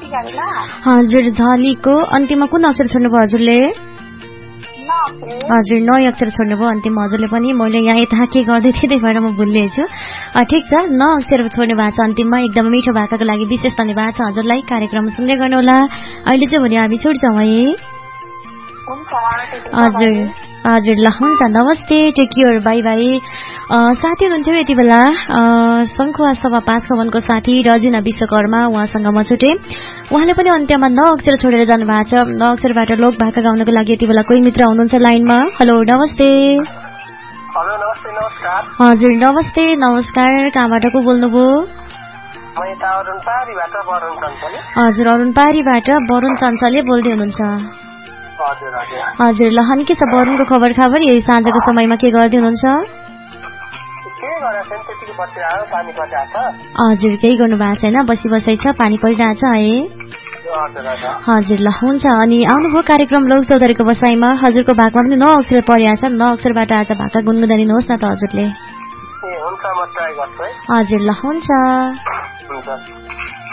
हजुर झलीको अन्तिममा कुन अक्षर छोड्नुभयो हजुरले? हजुर 9 अक्षर छोड्नुभयो अन्तिममा हजुरले पनि। मैले यहाँ यता के गर्दै थिएँ त्यही भएर म भुलिएछु। ठिक छ, 9 अक्षर छोड्नु भएको छ अन्तिममा। एकदमै मिठो भाकाको लागि विशेष धन्यवाद छ हजुरलाई। कार्यक्रम सुन्दै गर्नुहोला। अहिले चाहिँ भने हामी छुट्छौँ है। हजुर हजुर ल हुन्छ, नमस्ते, टेक केयर, बाई बाई। साथी हुनुहुन्थ्यो यति बेला शङ्खुवा सभा 5 खबनको साथी रजिना विश्वकर्मा, उहाँसँग म छुटेँ। उहाँले पनि अन्त्यमा 9 अक्षर छोडेर जानुभएको छ। 9 अक्षरबाट लोक भाका गाउनको लागि यति बेला कोही मित्र हुनुहुन्छ लाइनमा। हेलो नमस्ते। हजुर नमस्ते, नमस्कार। कहाँबाट को बोल्नुभयो? हजुर अरुणपारीबाट वरुण चञ्चलले बोल्दै हुनुहुन्छ। हजुर ल, अनि के छ वरुणको खबर खाबर? यही साँझको समयमा के गर्दै हुनुहुन्छ? हजुर केही गर्नु भएको छैन, बसी बसाइ छ, पानी परिरहेछ है। हजुर ल हुन्छ। अनि आउनुभयो कार्यक्रम लोक चौधरीको बसाइमा। हजुरको भागमा पनि 9 अक्षर परिरहेछ। 9 अक्षरबाट आज भाका गुनगुनाइदिनुहोस् न त हजुरले। हजुर ल हुन्छ।